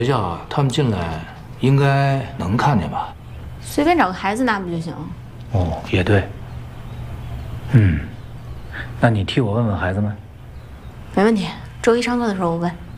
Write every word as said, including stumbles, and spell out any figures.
学校啊，他们进来应该能看见吧？ 随便找个孩子拿不就行？ 哦，也对。嗯，那你替我问问孩子们。 没问题，周一上课的时候我问。